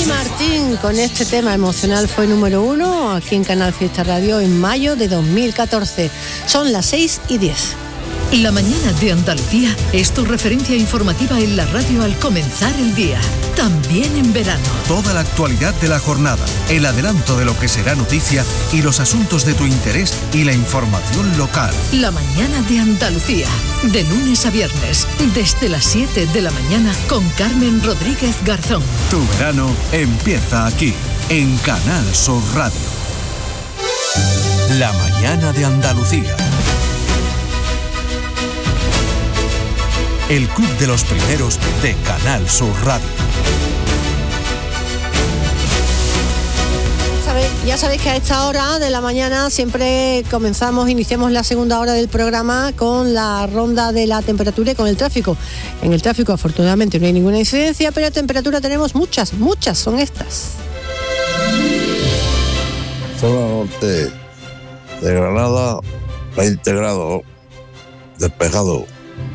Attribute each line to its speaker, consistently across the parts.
Speaker 1: Ricky Martin con este tema emocional fue número 1 aquí en Canal Fiesta Radio en mayo de 2014. Son las 6:10.
Speaker 2: La mañana de Andalucía es tu referencia informativa en la radio al comenzar el día, también en verano.
Speaker 3: Toda la actualidad de la jornada, el adelanto de lo que será noticia y los asuntos de tu interés y la información local.
Speaker 2: La mañana de Andalucía, de lunes a viernes, desde las 7 de la mañana con Carmen Rodríguez Garzón.
Speaker 3: Tu verano empieza aquí, en Canal Sur Radio. La mañana de Andalucía. El club de los primeros de Canal Sur Radio.
Speaker 1: Ya sabéis que a esta hora de la mañana siempre iniciamos la segunda hora del programa con la ronda de la temperatura y con el tráfico. En el tráfico afortunadamente no hay ninguna incidencia, pero temperatura tenemos muchas son estas.
Speaker 4: Zona norte de Granada, 20 grados, despejado.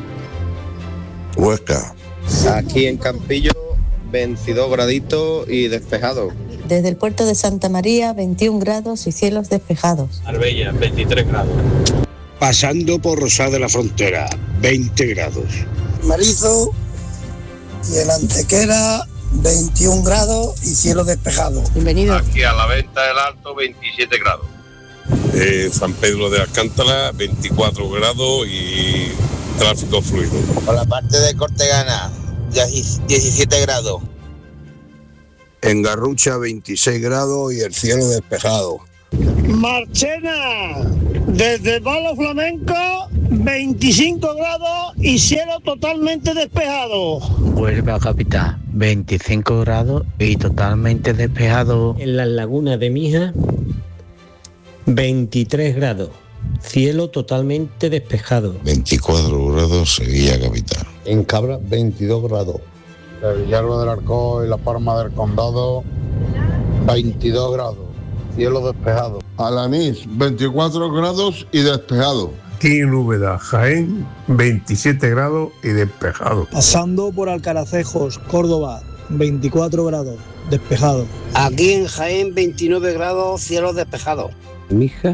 Speaker 4: Huesca.
Speaker 5: Aquí en Campillo, 22 graditos y despejado.
Speaker 6: Desde el puerto de Santa María, 21 grados y cielos despejados.
Speaker 7: Marbella, 23 grados.
Speaker 8: Pasando por Rosal de la Frontera, 20 grados.
Speaker 9: Marizo y en Antequera, 21 grados y cielo despejado.
Speaker 1: Bienvenido.
Speaker 10: Aquí a la Venta del Alto, 27 grados.
Speaker 11: San Pedro de Alcántara, 24 grados y tráfico fluido.
Speaker 12: Por la parte de Cortegana, 17 grados.
Speaker 4: En Garrucha, 26 grados y el cielo despejado.
Speaker 13: Marchena, desde Palo Flamenco, 25 grados y cielo totalmente despejado.
Speaker 14: Huelva capital, 25 grados y totalmente despejado.
Speaker 15: En las lagunas de Mija, 23 grados, cielo totalmente despejado.
Speaker 16: 24 grados, Sevilla capital.
Speaker 17: En Cabra, 22 grados.
Speaker 18: De Villalba del Arcó y La Palma del Condado, 22 grados, cielo despejado.
Speaker 19: Alanís, 24 grados y despejado.
Speaker 20: Aquí en Úbeda, Jaén, 27 grados y despejado.
Speaker 21: Pasando por Alcaracejos, Córdoba, 24 grados, despejado.
Speaker 22: Aquí en Jaén, 29 grados, cielo despejado.
Speaker 23: Mija,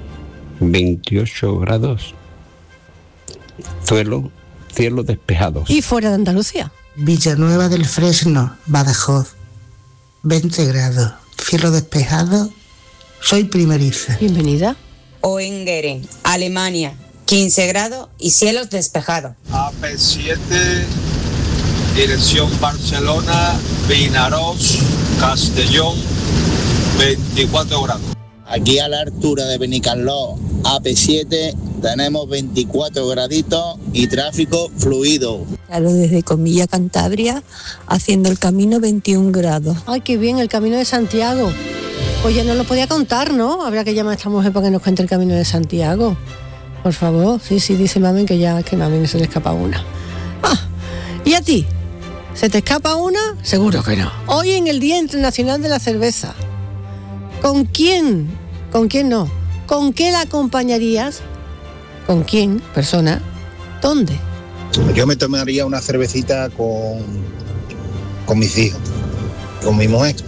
Speaker 23: 28 grados, cielo despejado.
Speaker 1: ¿Y fuera de Andalucía?
Speaker 24: Villanueva del Fresno, Badajoz, 20 grados, cielo despejado, soy primeriza.
Speaker 1: Bienvenida.
Speaker 25: Oengeren, Alemania, 15 grados y cielos despejados.
Speaker 10: AP7, dirección Barcelona, Vinaròs, Castellón, 24 grados.
Speaker 12: Aquí a la altura de Benicarló, AP7, tenemos 24 graditos y tráfico fluido.
Speaker 6: Claro, desde Comilla, Cantabria, haciendo el camino 21 grados.
Speaker 1: Ay, qué bien, el camino de Santiago. Pues ya no lo podía contar, ¿no? Habrá que llamar a esta mujer para que nos cuente el camino de Santiago. Por favor, sí, dice Mami que Mami se le escapa una. ¿Y a ti? ¿Se te escapa una? Seguro que no. Hoy en el Día Internacional de la Cerveza. ¿Con quién? ¿Con quién no? ¿Con qué la acompañarías? ¿Con quién? ¿Persona? ¿Dónde?
Speaker 26: Yo me tomaría una cervecita con mis hijos, con mi mujer.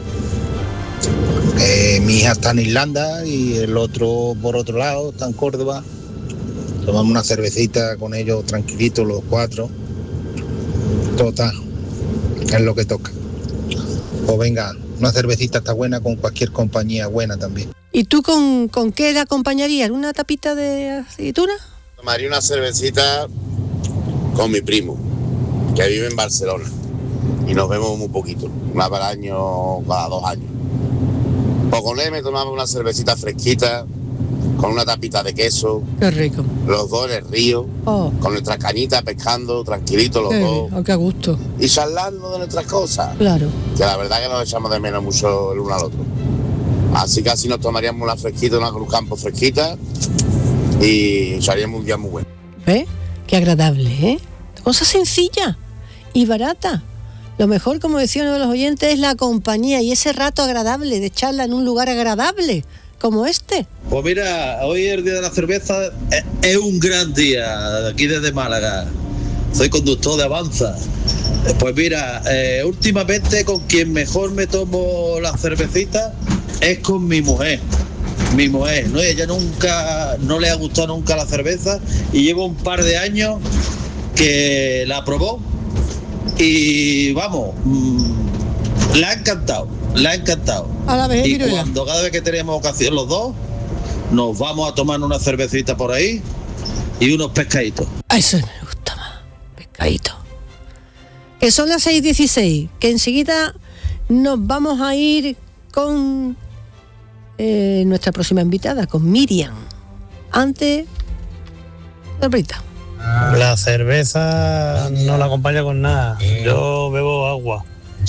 Speaker 26: Mi hija está en Irlanda y el otro por otro lado está en Córdoba. Tomamos una cervecita con ellos tranquilitos los cuatro. Total, es lo que toca. Pues venga, una cervecita está buena con cualquier compañía buena también.
Speaker 1: ¿Y tú con qué la acompañarías? ¿Una tapita de aceituna?
Speaker 11: Tomaría una cervecita con mi primo, que vive en Barcelona. Y nos vemos muy poquito, una para el año, cada 2 años. Pues con él me tomamos una cervecita fresquita, con una tapita de queso.
Speaker 1: Qué rico.
Speaker 11: Los dos en el río, con nuestras cañitas pescando, tranquilitos los dos.
Speaker 1: Oh, qué a gusto.
Speaker 11: Y charlando de nuestras cosas.
Speaker 1: Claro.
Speaker 11: Que la verdad que nos echamos de menos mucho el uno al otro. Así que así nos tomaríamos una fresquita, una Cruz Campo fresquita y echaríamos un día muy bueno.
Speaker 1: ¿Ves? Qué agradable, ¿eh? Cosa sencilla y barata. Lo mejor, como decía uno de los oyentes, es la compañía y ese rato agradable de charla en un lugar agradable como este.
Speaker 27: Pues mira, hoy el Día de la Cerveza es un gran día, aquí desde Málaga. Soy conductor de Avanza Pues mira, últimamente con quien mejor me tomo la cervecita es con mi mujer. Mi mujer, ¿no? Ella no le ha gustado nunca la cerveza y llevo un par de años que la probó y vamos, le ha encantado.
Speaker 1: A la vez,
Speaker 27: y cuando cada vez que tenemos ocasión los dos, nos vamos a tomar una cervecita por ahí y unos pescaditos.
Speaker 1: Eso me gusta más, pescadito. Que son las 6:16, que enseguida nos vamos a ir con nuestra próxima invitada, con Miriam. Antes, sorpresa.
Speaker 21: La cerveza no la acompaño con nada. Yo bebo agua.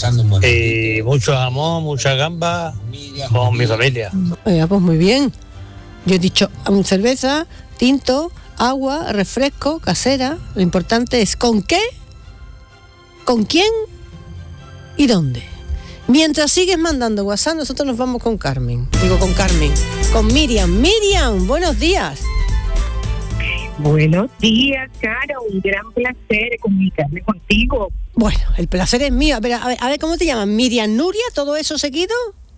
Speaker 21: Y mucho jamón, mucha gamba con mi familia.
Speaker 1: Oiga, pues muy bien. Yo he dicho cerveza, tinto, agua, refresco, casera. Lo importante es ¿con qué? ¿Con quién? ¿Y dónde? Mientras sigues mandando WhatsApp, nosotros nos vamos con Carmen. Con Miriam. Miriam, buenos días.
Speaker 2: Buenos días, Caro. Un gran placer comunicarme contigo.
Speaker 1: Bueno, el placer es mío. A ver, ¿cómo te llaman? ¿Miriam Nuria? ¿Todo eso seguido?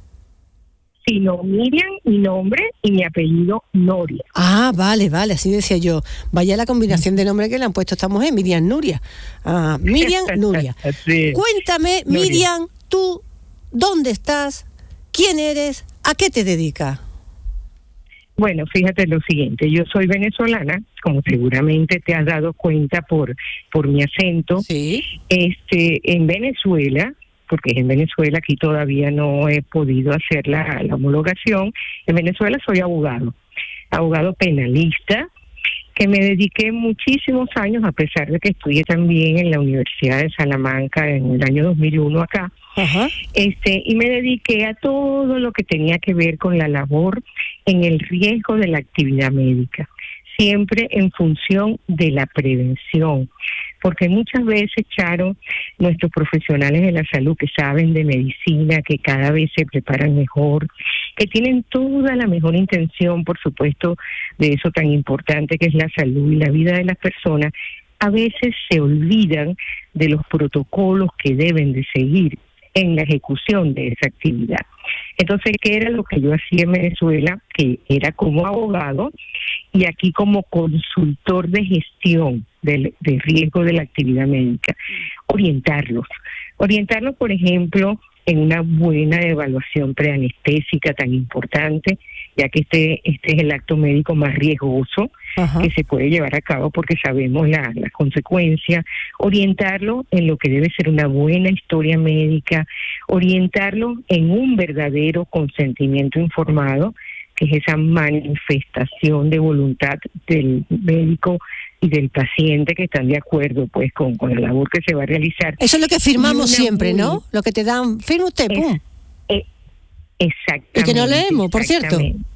Speaker 2: Sí, no, Miriam, mi nombre y mi apellido Noria.
Speaker 1: Ah, vale, así decía yo. Vaya la combinación de nombre que le han puesto a esta mujer, Miriam Nuria. Miriam Nuria. Sí. Cuéntame, Nuria. Miriam, tú, ¿dónde estás? ¿Quién eres? ¿A qué te dedicas?
Speaker 2: Bueno, fíjate lo siguiente, yo soy venezolana, como seguramente te has dado cuenta por mi acento.
Speaker 1: Sí.
Speaker 2: En Venezuela, porque en Venezuela aquí todavía no he podido hacer la homologación. En Venezuela soy abogado penalista, que me dediqué muchísimos años, a pesar de que estudié también en la Universidad de Salamanca en el año 2001 acá.
Speaker 1: Ajá.
Speaker 2: Y me dediqué a todo lo que tenía que ver con la labor en el riesgo de la actividad médica, siempre en función de la prevención, porque muchas veces, Charo, nuestros profesionales de la salud que saben de medicina, que cada vez se preparan mejor, que tienen toda la mejor intención, por supuesto, de eso tan importante que es la salud y la vida de las personas, a veces se olvidan de los protocolos que deben de seguir en la ejecución de esa actividad. Entonces, ¿qué era lo que yo hacía en Venezuela? Que era como abogado y aquí como consultor de gestión del riesgo de la actividad médica. Orientarlos, por ejemplo, en una buena evaluación preanestésica tan importante, ya que este es el acto médico más riesgoso que se puede llevar a cabo porque sabemos las consecuencias. Orientarlo en lo que debe ser una buena historia médica, orientarlo en un verdadero consentimiento informado, que es esa manifestación de voluntad del médico y del paciente que están de acuerdo pues con la labor que se va a realizar.
Speaker 1: Eso es lo que firmamos siempre, ¿no? Lo que te dan, firma usted, pum.
Speaker 2: Exactamente.
Speaker 1: Y que no leemos, por cierto.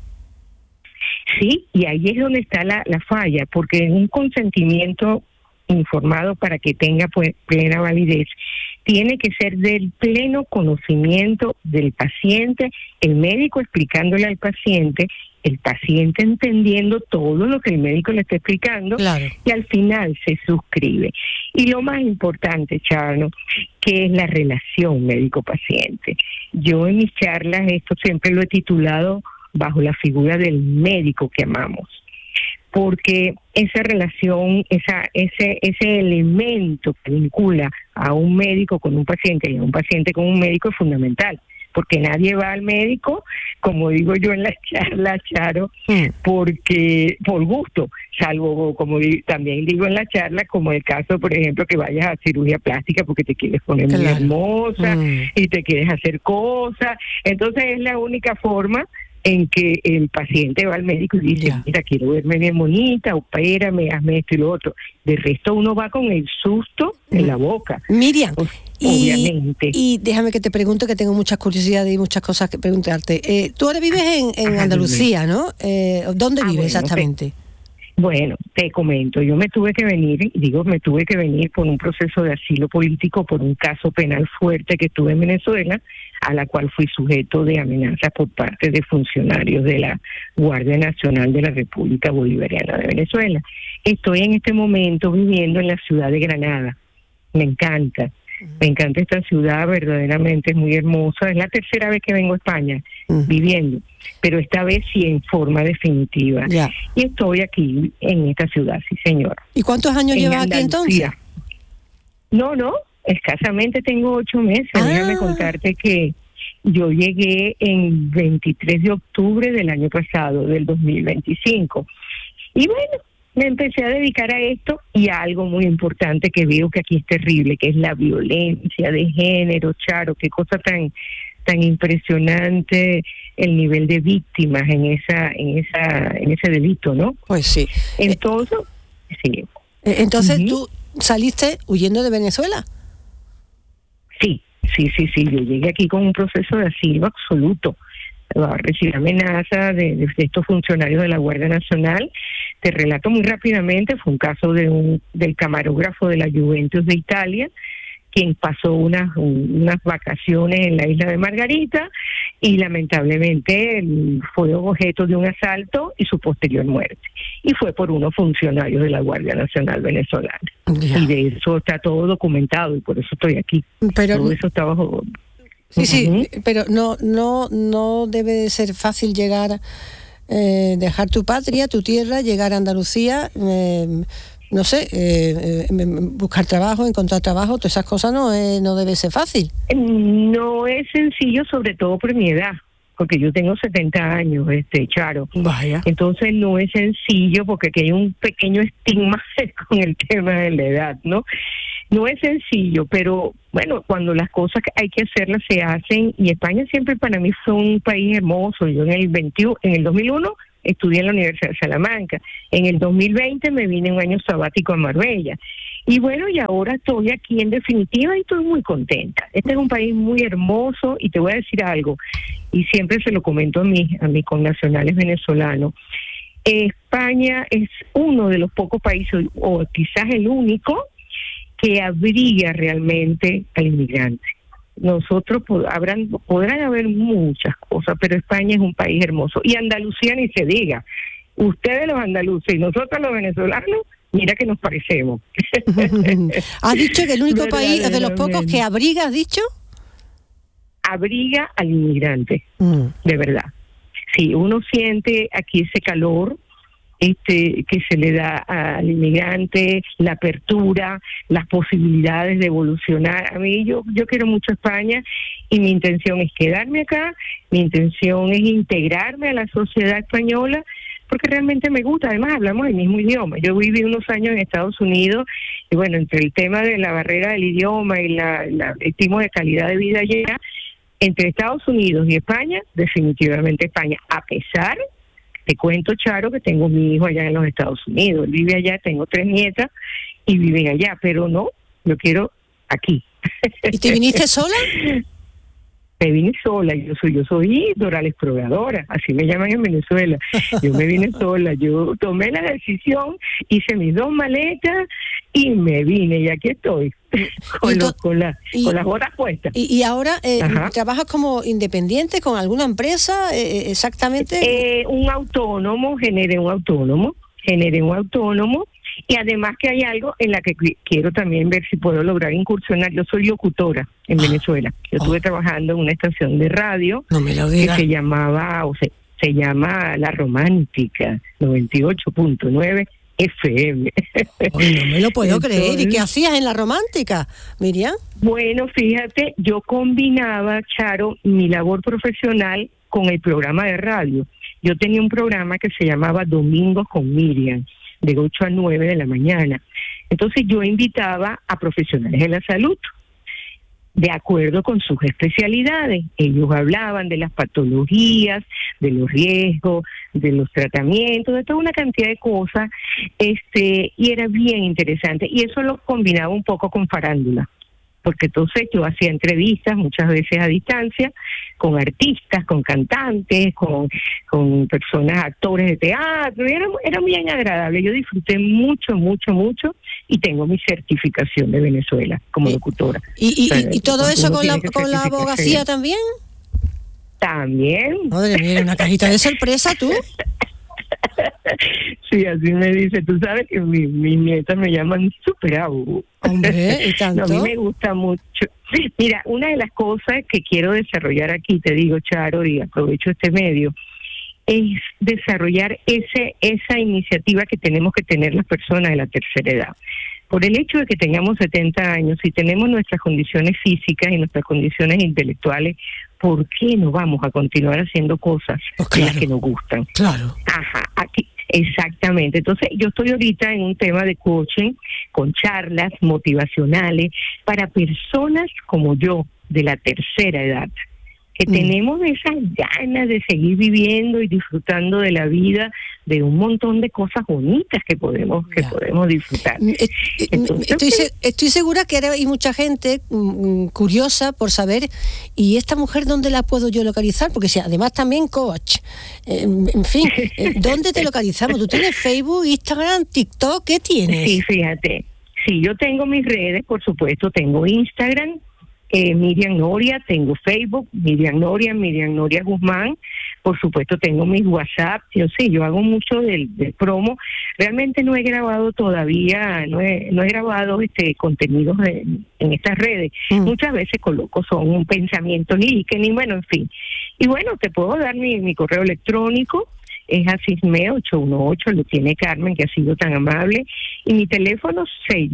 Speaker 2: Sí, y ahí es donde está la falla, porque en un consentimiento informado, para que tenga pues plena validez, tiene que ser del pleno conocimiento del paciente, el médico explicándole al paciente, el paciente entendiendo todo lo que el médico le está explicando,
Speaker 1: claro.
Speaker 2: Y al final se suscribe. Y lo más importante, Charno, que es la relación médico-paciente. Yo en mis charlas esto siempre lo he titulado bajo la figura del médico que amamos, porque esa relación, ese elemento que vincula a un médico con un paciente y a un paciente con un médico es fundamental, porque nadie va al médico, como digo yo en la charla, Charo, porque por gusto, salvo, como también digo en la charla, como el caso, por ejemplo, que vayas a cirugía plástica porque te quieres poner muy hermosa y te quieres hacer cosas. Entonces es la única forma en que el paciente va al médico y dice, mira, quiero verme bien bonita, opérame, hazme esto y lo otro. De resto uno va con el susto en la boca.
Speaker 1: Miriam,
Speaker 2: obviamente.
Speaker 1: Y déjame que te pregunte, que tengo muchas curiosidades y muchas cosas que preguntarte. Tú ahora vives en Andalucía, ¿no? ¿Dónde vives exactamente?
Speaker 2: Bueno, te comento, yo me tuve que venir por un proceso de asilo político, por un caso penal fuerte que tuve en Venezuela, a la cual fui sujeto de amenazas por parte de funcionarios de la Guardia Nacional de la República Bolivariana de Venezuela. Estoy en este momento viviendo en la ciudad de Granada. Me encanta. Me encanta esta ciudad, verdaderamente es muy hermosa. Es la tercera vez que vengo a España viviendo, pero esta vez sí en forma definitiva.
Speaker 1: Ya.
Speaker 2: Y estoy aquí en esta ciudad, sí señora.
Speaker 1: ¿Y cuántos años llevas aquí entonces?
Speaker 2: No, escasamente tengo 8 meses. Déjame contarte que yo llegué en 23 de octubre del año pasado, del 2025. Y bueno, me empecé a dedicar a esto y a algo muy importante que veo que aquí es terrible, que es la violencia de género, Charo. Qué cosa tan impresionante el nivel de víctimas en ese delito, ¿no?
Speaker 1: Pues sí.
Speaker 2: Entonces, sí.
Speaker 1: Entonces, ¿tú saliste huyendo de Venezuela?
Speaker 2: Sí. Yo llegué aquí con un proceso de asilo absoluto. Recibí amenaza de estos funcionarios de la Guardia Nacional. Te relato muy rápidamente, fue un caso del camarógrafo de la Juventus de Italia, quien pasó unas vacaciones en la isla de Margarita y lamentablemente fue objeto de un asalto y su posterior muerte. Y fue por unos funcionarios de la Guardia Nacional venezolana. Yeah. Y de eso está todo documentado y por eso estoy aquí.
Speaker 1: Pero
Speaker 2: todo eso está bajo...
Speaker 1: Sí, pero no debe de ser fácil llegar, dejar tu patria, tu tierra, llegar a Andalucía, buscar trabajo, encontrar trabajo, todas esas cosas no debe ser fácil.
Speaker 2: No es sencillo, sobre todo por mi edad, porque yo tengo 70 años, Charo.
Speaker 1: Vaya.
Speaker 2: Entonces no es sencillo porque aquí hay un pequeño estigma con el tema de la edad, ¿no? No es sencillo, pero bueno, cuando las cosas hay que hacerlas se hacen, y España siempre para mí fue un país hermoso. Yo en el 2001 estudié en la Universidad de Salamanca, en el 2020 me vine un año sabático a Marbella, y bueno, y ahora estoy aquí en definitiva y estoy muy contenta. Este es un país muy hermoso y te voy a decir algo, y siempre se lo comento a mis connacionales venezolanos. España es uno de los pocos países, o quizás el único, que abriga realmente al inmigrante. Nosotros podrán haber muchas cosas, pero España es un país hermoso. Y Andalucía ni se diga. Ustedes los andaluces y nosotros los venezolanos, mira que nos parecemos.
Speaker 1: ¿Has dicho que el único país de los pocos que abriga, has dicho?
Speaker 2: Abriga al inmigrante, de verdad. Sí, uno siente aquí ese calor que se le da al inmigrante, la apertura, las posibilidades de evolucionar. A mí yo quiero mucho España y mi intención es quedarme acá, mi intención es integrarme a la sociedad española porque realmente me gusta. Además hablamos el mismo idioma. Yo viví unos años en Estados Unidos y bueno, entre el tema de la barrera del idioma y el tipo de calidad de vida allá, entre Estados Unidos y España, definitivamente España, a pesar... Te cuento, Charo, que tengo mi hijo allá en los Estados Unidos. Él vive allá, tengo 3 nietas y viven allá, pero no, yo quiero aquí.
Speaker 1: ¿Y te viniste sola?
Speaker 2: Me vine sola, yo soy Dora exploradora, así me llaman en Venezuela. Yo me vine sola, yo tomé la decisión, hice mis 2 maletas y me vine y aquí estoy, con las botas puestas.
Speaker 1: ¿Y ahora trabajas como independiente con alguna empresa exactamente?
Speaker 2: Un autónomo, generé un autónomo, y además que hay algo en la que quiero también ver si puedo lograr incursionar. Yo soy locutora en Venezuela. Yo estuve trabajando en una estación de radio que se llama La Romántica 98.9 FM.
Speaker 1: Oye, no me lo puedo creer. ¿Y qué hacías en La Romántica, Miriam?
Speaker 2: Bueno, fíjate, yo combinaba, Charo, mi labor profesional con el programa de radio. Yo tenía un programa que se llamaba Domingos con Miriam, de 8 a 9 de la mañana. Entonces yo invitaba a profesionales de la salud, de acuerdo con sus especialidades. Ellos hablaban de las patologías, de los riesgos, de los tratamientos, de toda una cantidad de cosas, y era bien interesante. Y eso lo combinaba un poco con farándula, porque entonces yo hacía entrevistas muchas veces a distancia con artistas, con cantantes, con personas, actores de teatro, y era bien agradable. Yo disfruté mucho y tengo mi certificación de Venezuela como locutora.
Speaker 1: ¿Y todo eso con la abogacía también?
Speaker 2: También.
Speaker 1: Madre mía, una cajita de sorpresa tú.
Speaker 2: Sí, así me dice. Tú sabes que mis nietas me llaman super abu.
Speaker 1: Hombre, ¿y tanto?
Speaker 2: No, a mí me gusta mucho. Mira, una de las cosas que quiero desarrollar aquí, te digo, Charo, y aprovecho este medio, es desarrollar esa iniciativa que tenemos que tener las personas de la tercera edad. Por el hecho de que tengamos 70 años y tenemos nuestras condiciones físicas y nuestras condiciones intelectuales, ¿por qué no vamos a continuar haciendo cosas las que nos gustan?
Speaker 1: Claro.
Speaker 2: Ajá, aquí, exactamente. Entonces, yo estoy ahorita en un tema de coaching, con charlas motivacionales para personas como yo, de la tercera edad, que tenemos esas ganas de seguir viviendo y disfrutando de la vida, de un montón de cosas bonitas que podemos disfrutar. Entonces,
Speaker 1: estoy segura que hay mucha gente curiosa por saber, ¿y esta mujer dónde la puedo yo localizar? Porque si además también coach, en fin, ¿dónde te localizamos? ¿Tú tienes Facebook, Instagram, TikTok? ¿Qué tienes?
Speaker 2: Sí, fíjate, sí, yo tengo mis redes, por supuesto, tengo Instagram, Miriam Noria, tengo Facebook, Miriam Noria Guzmán, por supuesto tengo mis WhatsApp, yo hago mucho del promo, realmente no he grabado todavía, no he grabado contenidos en estas redes, muchas veces coloco, son un pensamiento líquido, y bueno, en fin, y bueno, te puedo dar mi correo electrónico, es asisme818, lo tiene Carmen, que ha sido tan amable, y mi teléfono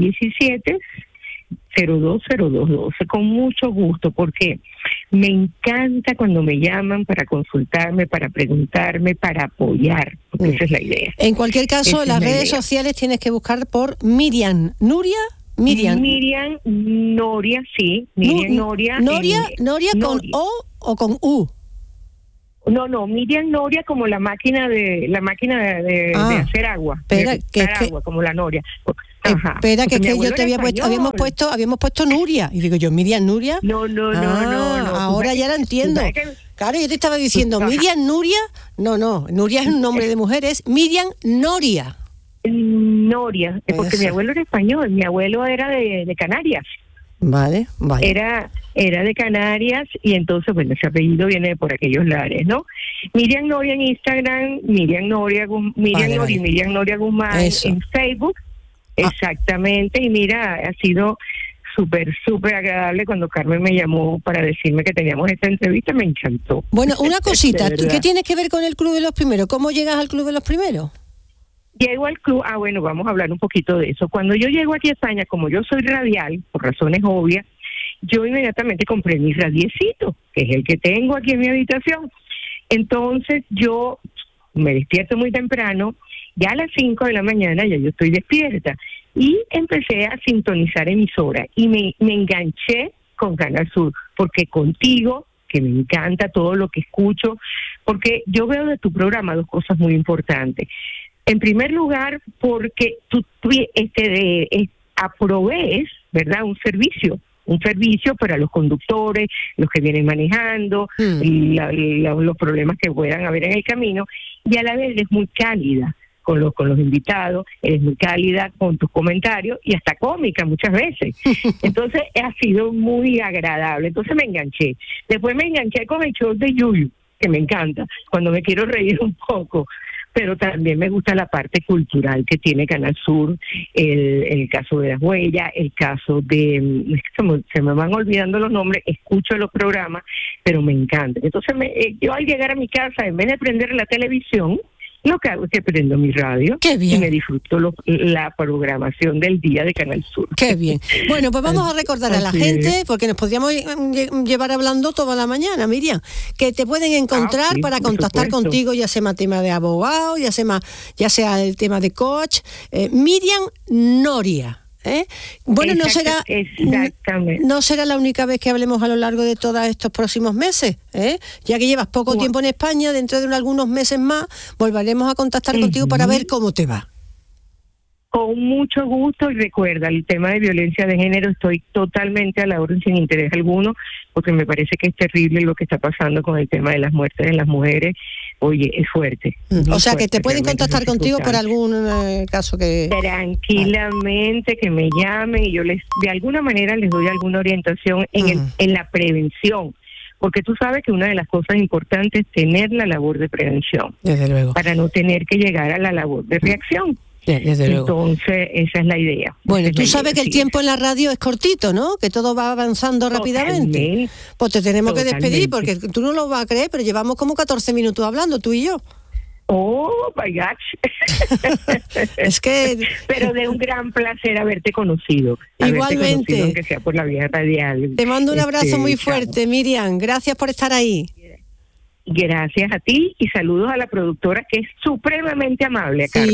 Speaker 2: 617-020212, con mucho gusto, porque me encanta cuando me llaman para consultarme, para preguntarme, para apoyar, porque esa es la idea.
Speaker 1: En cualquier caso, en las redes sociales tienes que buscar por Miriam Noria, Miriam
Speaker 2: Noria, sí, Miriam Noria.
Speaker 1: Noria con O o con U.
Speaker 2: No, Miriam Noria como la máquina de hacer agua, agua como la Noria. Ajá.
Speaker 1: Espera, que yo te habíamos puesto Nuria, y digo yo, Miriam Nuria.
Speaker 2: No.
Speaker 1: Ahora ya la entiendo. Claro, yo te estaba diciendo, Miriam Nuria, no, Nuria es un nombre de mujer, es Miriam Noria.
Speaker 2: Noria, porque mi abuelo era español, mi abuelo era de Canarias.
Speaker 1: Vale.
Speaker 2: Era de Canarias, y entonces, bueno, ese apellido viene por aquellos lares, ¿no? Miriam Noria en Instagram, Miriam Noria Guzmán en Facebook, exactamente, y mira, ha sido súper agradable cuando Carmen me llamó para decirme que teníamos esta entrevista, me encantó.
Speaker 1: Bueno, una cosita, ¿qué tienes que ver con el Club de los Primeros? ¿Cómo llegas al Club de los Primeros?
Speaker 2: Llego al club, bueno, vamos a hablar un poquito de eso. Cuando yo llego aquí a España, como yo soy radial, por razones obvias, yo inmediatamente compré mi radiecito, que es el que tengo aquí en mi habitación. Entonces yo me despierto muy temprano, ya a las 5 de la mañana ya yo estoy despierta, y empecé a sintonizar emisoras, y me enganché con Canal Sur, porque contigo, que me encanta todo lo que escucho, porque yo veo de tu programa dos cosas muy importantes. En primer lugar, porque tú provees, ¿verdad?, un servicio para los conductores, los que vienen manejando, los problemas que puedan haber en el camino, y a la vez eres muy cálida con los invitados, eres muy cálida con tus comentarios y hasta cómica muchas veces. Entonces ha sido muy agradable. Entonces me enganché. Después me enganché con el show de Yuyu, que me encanta, cuando me quiero reír un poco. Pero también me gusta la parte cultural que tiene Canal Sur, el caso de las huellas, el caso de, se me van olvidando los nombres, escucho los programas, pero me encanta. Entonces yo al llegar a mi casa, en vez de prender la televisión, lo que hago es que prendo mi radio.
Speaker 1: Qué bien.
Speaker 2: Y me disfruto la programación del día de Canal Sur.
Speaker 1: Qué bien. Bueno, pues vamos a recordar a la gente, porque nos podríamos llevar hablando toda la mañana, Miriam, que te pueden encontrar para contactar contigo, ya sea tema de abogado, ya sea el tema de coach. Miriam Noria. Bueno, no será la única vez que hablemos a lo largo de todos estos próximos meses, ya que llevas poco tiempo en España, dentro de algunos meses más volveremos a contactar contigo para ver cómo te va.
Speaker 2: Con mucho gusto, y recuerda, el tema de violencia de género, estoy totalmente a la orden sin interés alguno, porque me parece que es terrible lo que está pasando con el tema de las muertes de las mujeres. Oye, es fuerte.
Speaker 1: O sea, que te pueden contactar contigo por algún caso que...
Speaker 2: Tranquilamente, que me llamen, y yo de alguna manera les doy alguna orientación en la prevención, porque tú sabes que una de las cosas importantes es tener la labor de prevención.
Speaker 1: Desde luego.
Speaker 2: Para no tener que llegar a la labor de reacción.
Speaker 1: Desde luego.
Speaker 2: Entonces, esa es la idea.
Speaker 1: Bueno, tú sabes que el tiempo en la radio es cortito, ¿no? Que todo va avanzando rápidamente. Pues te tenemos que despedir, porque tú no lo vas a creer, pero llevamos como 14 minutos hablando, tú y yo.
Speaker 2: Oh, my gosh.
Speaker 1: Es que...
Speaker 2: Pero de un gran placer haberte conocido.
Speaker 1: Igualmente.
Speaker 2: Aunque sea por la vía radial.
Speaker 1: Te mando un abrazo muy fuerte, Miriam. Gracias por estar ahí.
Speaker 2: Gracias a ti y saludos a la productora, que es supremamente amable, Carmen.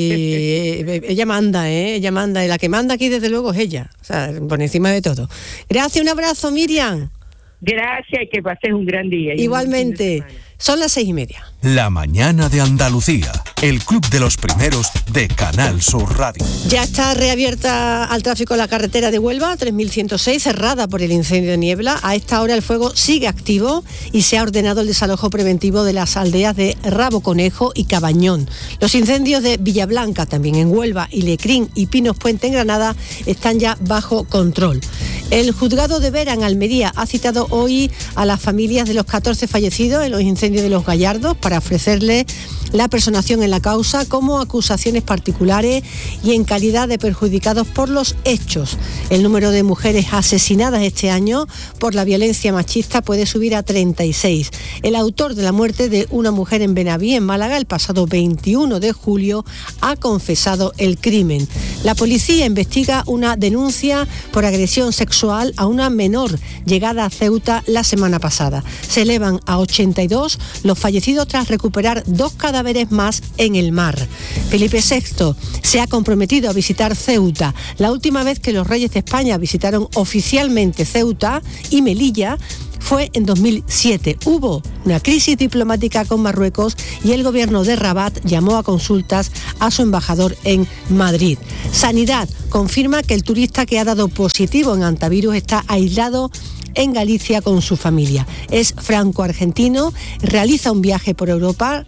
Speaker 1: Sí, ella manda, ella manda, y la que manda aquí desde luego es ella, o sea, por encima de todo. Gracias, un abrazo, Miriam.
Speaker 2: Gracias y que pases un gran día.
Speaker 1: Igualmente. Son las 6:30.
Speaker 3: La mañana de Andalucía, el club de los primeros de Canal Sur Radio.
Speaker 1: Ya está reabierta al tráfico la carretera de Huelva, 3106, cerrada por el incendio de Niebla. A esta hora el fuego sigue activo y se ha ordenado el desalojo preventivo de las aldeas de Rabo Conejo y Cabañón. Los incendios de Villablanca, también en Huelva, y Lecrín y Pinos Puente en Granada están ya bajo control. El juzgado de Vera en Almería ha citado hoy a las familias de los 14 fallecidos en los incendios de Los Gallardos para ofrecerles la personación en la causa como acusaciones particulares y en calidad de perjudicados por los hechos. El número de mujeres asesinadas este año por la violencia machista puede subir a 36. El autor de la muerte de una mujer en Benaví, en Málaga, el pasado 21 de julio, ha confesado el crimen. La policía investiga una denuncia por agresión sexual a una menor llegada a Ceuta la semana pasada. Se elevan a 82 los fallecidos tras recuperar 2 cadáveres más en el mar. Felipe VI se ha comprometido a visitar Ceuta. La última vez que los reyes de España visitaron oficialmente Ceuta y Melilla fue en 2007. Hubo una crisis diplomática con Marruecos y el gobierno de Rabat llamó a consultas a su embajador en Madrid. Sanidad confirma que el turista que ha dado positivo en antivirus está aislado en Galicia con su familia. Es franco-argentino, realizaba un viaje por Europa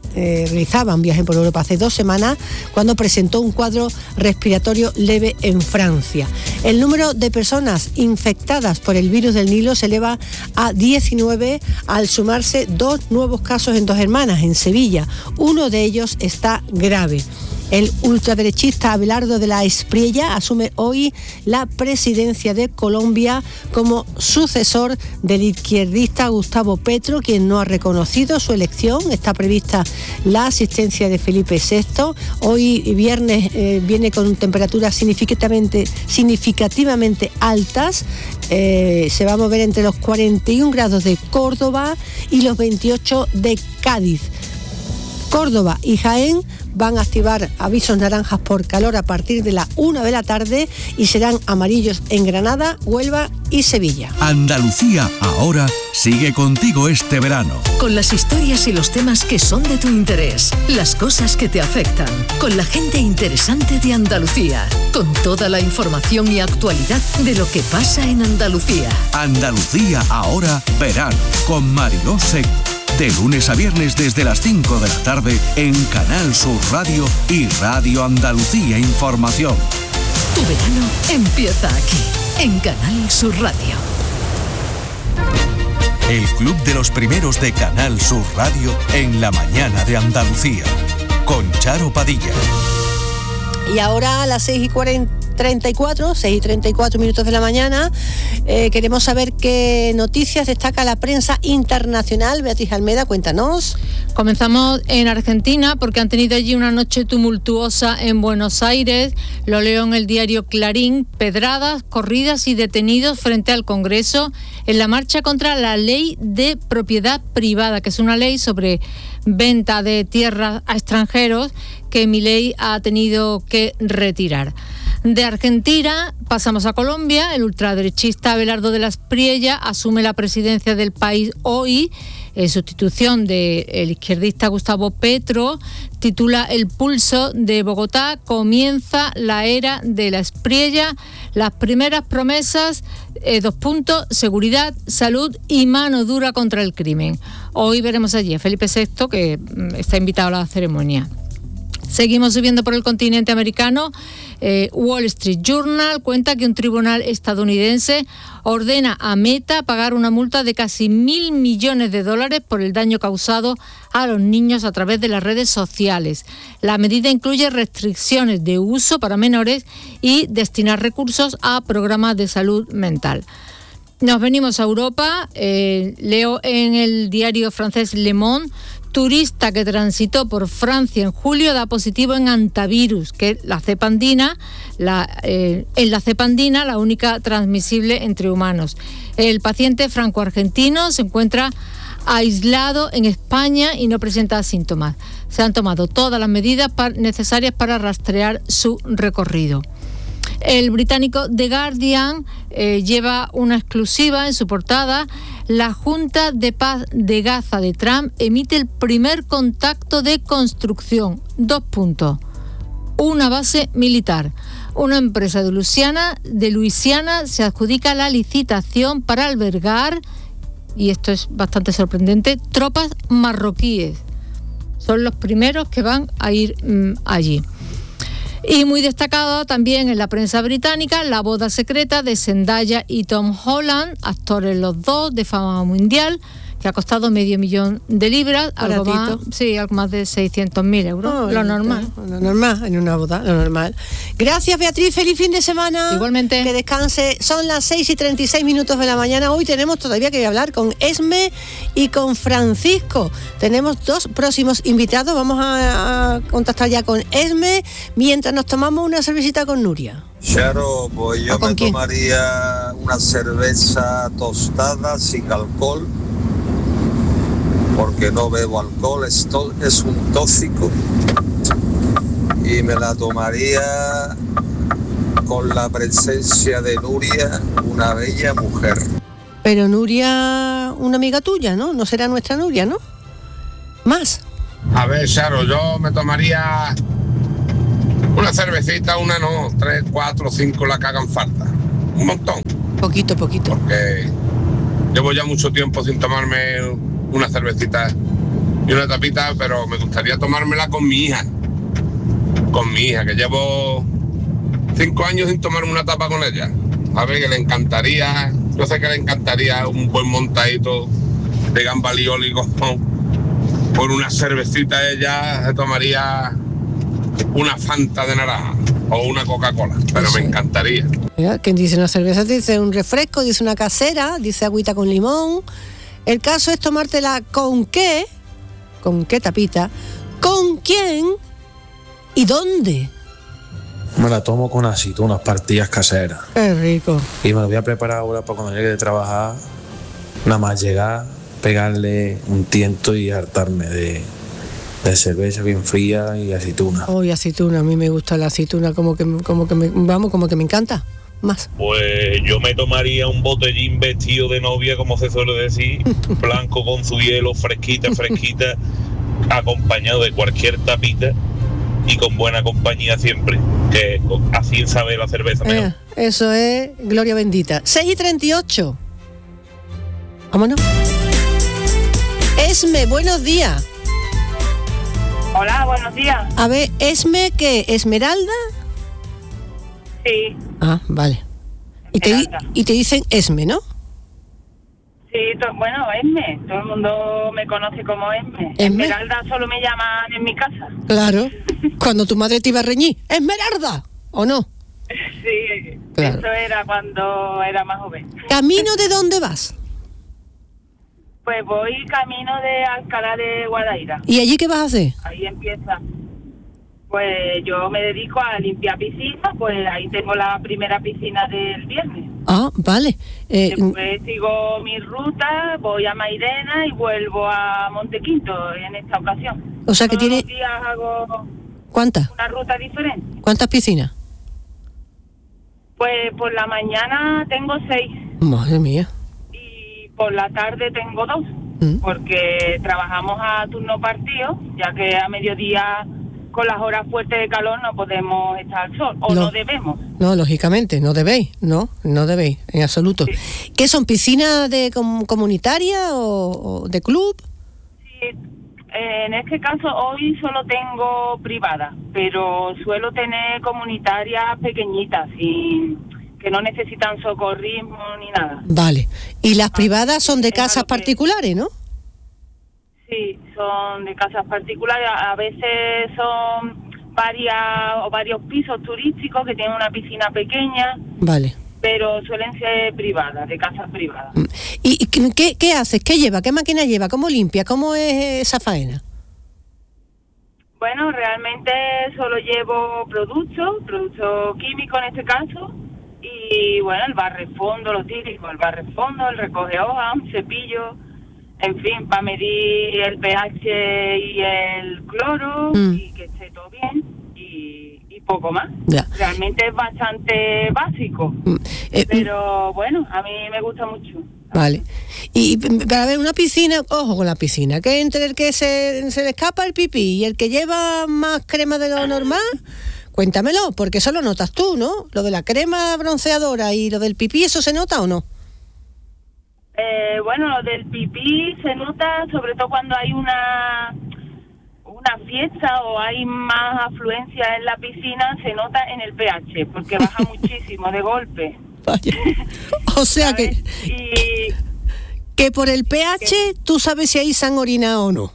Speaker 1: hace 2 semanas cuando presentó un cuadro respiratorio leve en Francia. El número de personas infectadas por el virus del Nilo se eleva a 19 al sumarse 2 nuevos casos en 2 hermanas, en Sevilla. Uno de ellos está grave. El ultraderechista Abelardo de la Espriella asume hoy la presidencia de Colombia como sucesor del izquierdista Gustavo Petro, quien no ha reconocido su elección. Está prevista la asistencia de Felipe VI. Hoy viernes viene con temperaturas significativamente altas. Se va a mover entre los 41 grados de Córdoba y los 28 de Cádiz. Córdoba y Jaén van a activar avisos naranjas por calor a partir de la 1 de la tarde y serán amarillos en Granada, Huelva y Sevilla.
Speaker 3: Andalucía ahora sigue contigo este verano.
Speaker 4: Con las historias y los temas que son de tu interés, las cosas que te afectan, con la gente interesante de Andalucía, con toda la información y actualidad de lo que pasa en Andalucía.
Speaker 3: Andalucía ahora verano con Mariló Seco. De lunes a viernes desde las 5 de la tarde en Canal Sur Radio y Radio Andalucía Información.
Speaker 4: Tu verano empieza aquí, en Canal Sur Radio.
Speaker 3: El club de los primeros de Canal Sur Radio en la mañana de Andalucía. Con Charo Padilla.
Speaker 1: Y ahora a las 6:34 minutos de la mañana, queremos saber qué noticias destaca la prensa internacional. Beatriz Almeda, cuéntanos.
Speaker 5: Comenzamos en Argentina porque han tenido allí una noche tumultuosa en Buenos Aires. Lo leo en el diario Clarín. Pedradas, corridas y detenidos frente al Congreso en la marcha contra la ley de propiedad privada, que es una ley sobre venta de tierras a extranjeros que Milei ha tenido que retirar. De Argentina pasamos a Colombia. El ultraderechista Abelardo de la Espriella asume la presidencia del país hoy en sustitución del izquierdista Gustavo Petro. Titula El pulso de Bogotá, comienza la era de la Espriella. Las primeras promesas, 2 puntos, seguridad, salud y mano dura contra el crimen. Hoy veremos allí a Felipe VI, que está invitado a la ceremonia. Seguimos subiendo por el continente americano. Wall Street Journal cuenta que un tribunal estadounidense ordena a Meta pagar una multa de casi $1.000 millones por el daño causado a los niños a través de las redes sociales. La medida incluye restricciones de uso para menores y destinar recursos a programas de salud mental. Nos venimos a Europa. Leo en el diario francés Le Monde: turista que transitó por Francia en julio da positivo en hantavirus, que es la cepa andina, la única transmisible entre humanos. El paciente franco-argentino se encuentra aislado en España y no presenta síntomas. Se han tomado todas las medidas necesarias para rastrear su recorrido. El británico The Guardian lleva una exclusiva en su portada. La Junta de Paz de Gaza de Trump emite el primer contacto de construcción. 2 puntos. Una base militar. Una empresa de Luisiana se adjudica la licitación para albergar, y esto es bastante sorprendente, tropas marroquíes. Son los primeros que van a ir allí. Y muy destacada también en la prensa británica la boda secreta de Zendaya y Tom Holland, actores los dos de fama mundial, que ha costado $500,000, algo más de 600.000 euros. Oh, lo normal,
Speaker 1: en una boda, lo normal. Gracias, Beatriz, feliz fin de semana.
Speaker 5: Igualmente.
Speaker 1: Que descanse. Son las 6:36 de la mañana. Hoy tenemos todavía que hablar con Esme y con Francisco. Tenemos 2 próximos invitados. Vamos a contactar ya con Esme mientras nos tomamos una cervecita con Nuria.
Speaker 10: Charo, pues yo me tomaría una cerveza tostada sin alcohol, porque no bebo alcohol, es un tóxico, y me la tomaría con la presencia de Nuria, una bella mujer.
Speaker 1: Pero Nuria, una amiga tuya, ¿no? No será nuestra Nuria, ¿no? Más.
Speaker 20: A ver, Charo, yo me tomaría una cervecita, una no, 3, 4, 5 las que hagan falta. Un montón.
Speaker 1: Poquito.
Speaker 20: Porque llevo ya mucho tiempo sin tomarme una cervecita y una tapita, pero me gustaría tomármela con mi hija, que llevo 5 años sin tomarme una tapa con ella. A ver, que le encantaría, yo sé que le encantaría un buen montadito de gamba alioli con una cervecita. Ella se tomaría una Fanta de naranja o una Coca-Cola, pero me encantaría.
Speaker 1: Mira, quien dice una cerveza dice un refresco, dice una casera, dice agüita con limón. El caso es tomártela con qué tapita, con quién y dónde.
Speaker 7: Me la tomo con aceitunas partidas caseras.
Speaker 1: Qué rico.
Speaker 7: Y me lo voy a preparar ahora para cuando llegue de trabajar, nada más llegar, pegarle un tiento y hartarme de cerveza bien fría y aceituna.
Speaker 1: Oh, y aceituna, a mí me gusta la aceituna, como que me encanta. Más.
Speaker 8: Pues yo me tomaría un botellín vestido de novia, como se suele decir, blanco con su hielo, fresquita, acompañado de cualquier tapita y con buena compañía siempre, que así sabe la cerveza mejor.
Speaker 1: Eso es gloria bendita. 6:38. Vámonos. Esme, buenos días.
Speaker 9: Hola, buenos días.
Speaker 1: A ver, ¿Esme qué? ¿Esmeralda?
Speaker 9: Sí.
Speaker 1: Ah, vale. Y te dicen Esme, ¿no?
Speaker 9: Sí, bueno, Esme. Todo el mundo me conoce como Esme. Esmeralda solo me llaman en mi casa.
Speaker 1: Claro. Cuando tu madre te iba a reñir, ¡Esmeralda! ¿O no?
Speaker 9: Sí,
Speaker 1: claro.
Speaker 9: Eso era cuando era más joven.
Speaker 1: ¿Camino de dónde vas?
Speaker 9: Pues voy camino de Alcalá de Guadaira.
Speaker 1: ¿Y allí qué vas a hacer?
Speaker 9: Ahí empieza. Pues yo me dedico a limpiar piscinas, pues ahí tengo la primera piscina del viernes.
Speaker 1: Ah, vale.
Speaker 9: Después sigo mi ruta, voy a Mairena y vuelvo a Montequinto en esta ocasión.
Speaker 1: O sea que
Speaker 9: todos
Speaker 1: tiene...
Speaker 9: los días hago...
Speaker 1: ¿Cuántas?
Speaker 9: Una ruta diferente.
Speaker 1: ¿Cuántas piscinas?
Speaker 9: Pues por la mañana tengo 6.
Speaker 1: Madre mía.
Speaker 9: Y por la tarde tengo 2. Porque trabajamos a turno partido, ya que a mediodía con las horas fuertes de calor no podemos estar al sol, no debemos.
Speaker 1: No, lógicamente, no debéis, no debéis, en absoluto. Sí. ¿Qué son, piscinas de comunitaria o de club?
Speaker 9: Sí, en este caso hoy solo tengo privadas, pero suelo tener comunitarias pequeñitas y que no necesitan socorrismo ni nada.
Speaker 1: Vale. Y las privadas son de casas particulares, ¿no?
Speaker 9: Sí, son de casas particulares. A veces son varios pisos turísticos que tienen una piscina pequeña.
Speaker 1: Vale.
Speaker 9: Pero suelen ser privadas, de casas privadas.
Speaker 1: ¿Y qué haces? ¿Qué lleva? ¿Qué máquina lleva? ¿Cómo limpia? ¿Cómo es esa faena?
Speaker 9: Bueno, realmente solo llevo productos químicos en este caso, y bueno, el barrefondo, lo típico, el barrefondo, el recoge hojas, un cepillo, en fin, para medir el pH y el cloro, y que esté todo bien, y poco más.
Speaker 1: Ya.
Speaker 9: Realmente es bastante básico, pero bueno, a mí me gusta mucho.
Speaker 1: Vale. Y para ver una piscina, ojo con la piscina, que entre el que se le escapa el pipí y el que lleva más crema de lo normal, cuéntamelo, porque eso lo notas tú, ¿no? Lo de la crema bronceadora y lo del pipí, ¿eso se nota o no?
Speaker 9: Bueno, lo del pipí se nota sobre todo cuando hay una fiesta o hay más afluencia en la piscina, se nota en el pH, porque baja muchísimo de golpe.
Speaker 1: Vaya. O sea que por el pH tú sabes si ahí se han orinado o no.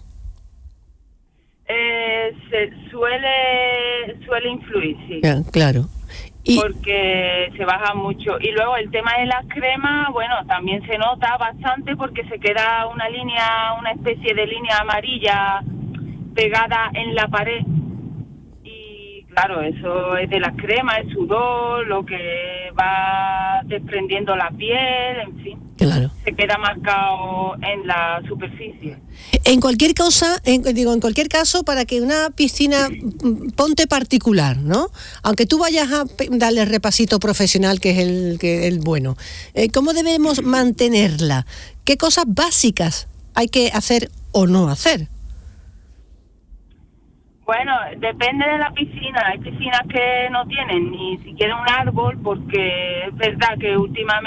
Speaker 9: Se suele influir, sí.
Speaker 1: Ya, claro.
Speaker 9: Porque se baja mucho. Y luego el tema de las cremas, bueno, también se nota bastante porque se queda una especie de línea amarilla pegada en la pared. Y claro, eso es de las cremas, el sudor, lo que va desprendiendo la piel, en fin.
Speaker 1: Claro.
Speaker 9: Se queda marcado en la superficie.
Speaker 1: En cualquier caso, para que una piscina, ponte particular, ¿no? Aunque tú vayas a darle el repasito profesional, que es el bueno, ¿cómo debemos mantenerla? ¿Qué cosas básicas hay que hacer o no hacer?
Speaker 9: Bueno, depende de la piscina. Hay piscinas que no tienen ni siquiera un árbol, porque es verdad que últimamente